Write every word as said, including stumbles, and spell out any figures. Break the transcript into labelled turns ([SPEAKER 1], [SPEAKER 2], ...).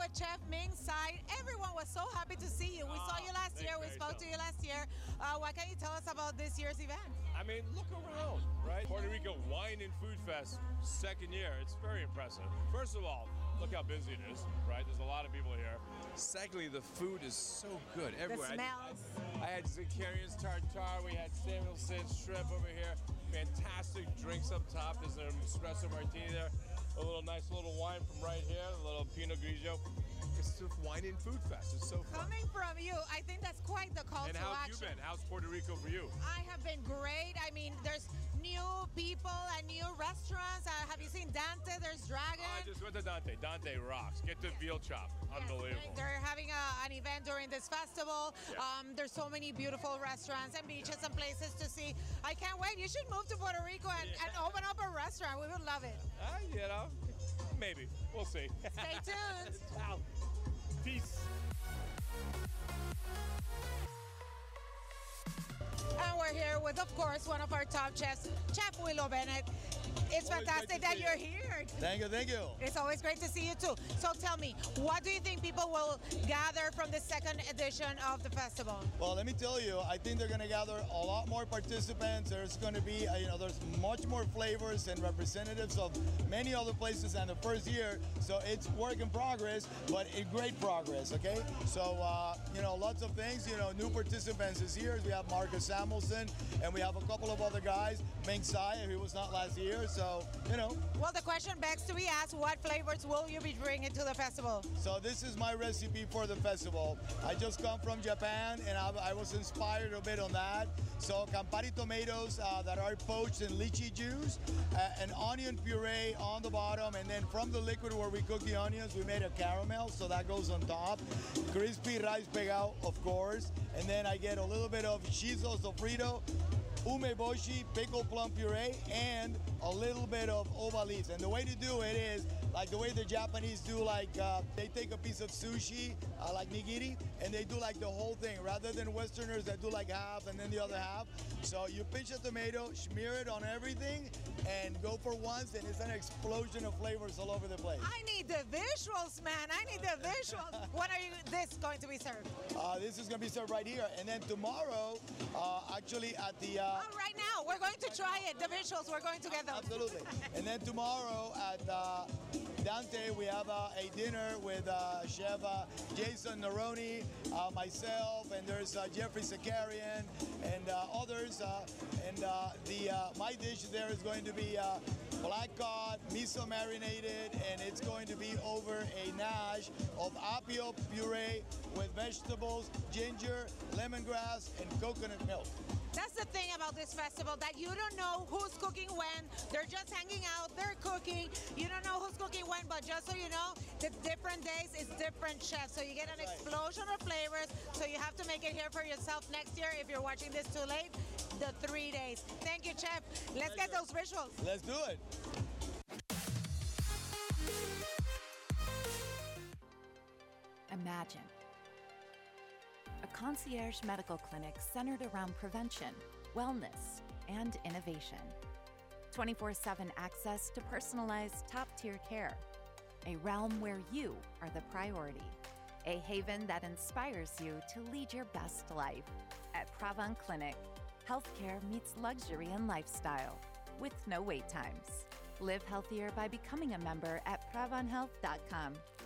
[SPEAKER 1] got Chef Ming Tsai. Everyone was so happy to see you. We
[SPEAKER 2] Oh,
[SPEAKER 1] saw you last
[SPEAKER 2] thank
[SPEAKER 1] year.
[SPEAKER 2] you
[SPEAKER 1] We
[SPEAKER 2] very
[SPEAKER 1] spoke
[SPEAKER 2] much.
[SPEAKER 1] to you last year. Uh, what can you tell us about this year's event?
[SPEAKER 2] I mean, look around, right? Puerto Rico Wine and Food Fest, second year. It's very impressive. First of all, look how busy it is, right? There's a lot of people here. Secondly, the food is so good everywhere.
[SPEAKER 1] The smells.
[SPEAKER 2] I, I had Zacarias tartare. We had Samuelson shrimp over here. Fantastic drinks up top. There's an espresso martini there. A little nice little wine from right here. A little Pinot Grigio. It's just Wine and Food Fest. It's so fun.
[SPEAKER 1] Coming from you, I think that's quite the call
[SPEAKER 2] And
[SPEAKER 1] to
[SPEAKER 2] how have
[SPEAKER 1] action.
[SPEAKER 2] you been? How's Puerto Rico for you?
[SPEAKER 1] I have been great. I mean, there's new people and new restaurants. Uh, have you seen Dante? There's Dragon.
[SPEAKER 2] I just went to Dante. Dante rocks. Get the veal chop. Unbelievable.
[SPEAKER 1] Yes, they're having a, an event during this festival.
[SPEAKER 2] Yeah.
[SPEAKER 1] Um, there's so many beautiful restaurants and beaches and places to see. I can't wait. You should move to Puerto Rico and,
[SPEAKER 2] Yeah.
[SPEAKER 1] and open up a restaurant. We would love it.
[SPEAKER 2] Uh, you know, maybe. We'll see.
[SPEAKER 1] Stay tuned.
[SPEAKER 2] Ciao. Peace.
[SPEAKER 1] And we're here with, of course, one of our top chefs, Chef Willow Bennett. It's
[SPEAKER 3] Always
[SPEAKER 1] fantastic
[SPEAKER 3] great to
[SPEAKER 1] that
[SPEAKER 3] see
[SPEAKER 1] you're
[SPEAKER 3] you.
[SPEAKER 1] here.
[SPEAKER 3] Thank you, thank you.
[SPEAKER 1] It's always great to see you too. So tell me, what do you think people will gather from the second edition of the festival?
[SPEAKER 3] Well, let me tell you, I think they're going to gather a lot more participants. There's going to be, uh, you know, there's much more flavors and representatives of many other places than the first year. So it's work in progress, but in great progress, okay? So, uh, you know, lots of things, you know, new participants this year. We have Marcus Samuelson, and we have a couple of other guys, Ming Tsai, who was not last year. So, you know.
[SPEAKER 1] Well, the question begs to be asked, what flavors will you be bringing to the festival?
[SPEAKER 3] So this is my recipe for the festival. I just come from Japan, and I, I was inspired a bit on that. So Campari tomatoes uh, that are poached in lychee juice, uh, an onion puree on the bottom, and then from the liquid where we cook the onions, we made a caramel, so that goes on top. Crispy rice pegao, of course, and then I get a little bit of shiso sofrito, umeboshi, pickled plum puree, and a little bit of ova leaves. And the way to do it is like the way the Japanese do, like uh, they take a piece of sushi, uh, like nigiri, and they do like the whole thing, rather than Westerners that do like half and then the other half. So you pinch a tomato, smear it on everything, and go for once, and it's an explosion of flavors all over the place.
[SPEAKER 1] I need the visuals, man. I need the visuals. When are you this going to be served?
[SPEAKER 3] Uh, this is going to be served right here. And then tomorrow, uh, actually at the... Uh,
[SPEAKER 1] Oh, right now, we're going to try it. The visuals, we're going to get them.
[SPEAKER 3] Absolutely. And then tomorrow at uh, Dante, we have uh, a dinner with uh, Chef uh, Jason Neroni, uh, myself, and there's uh, Jeffrey Zakarian and uh, others. Uh, and uh, the uh, my dish there is going to be uh, black cod, miso marinated, and it's going to be over a nash of apio puree with vegetables, ginger, lemongrass, and coconut milk.
[SPEAKER 1] That's the thing about this festival, that you don't know who's cooking when. They're just hanging out, they're cooking. You don't know who's cooking when, but just so you know, the different days is different chefs. So you get an
[SPEAKER 3] That's right.
[SPEAKER 1] explosion of flavors. So you have to make it here for yourself next year if you're watching this too late. The three days. Thank you, Chef. Let's get those visuals.
[SPEAKER 3] Let's do it.
[SPEAKER 4] Imagine a concierge medical clinic centered around prevention, wellness, and innovation. twenty-four seven access to personalized top-tier care. A realm where you are the priority. A haven that inspires you to lead your best life. At Pravon Clinic, healthcare meets luxury and lifestyle with no wait times. Live healthier by becoming a member at pravon health dot com.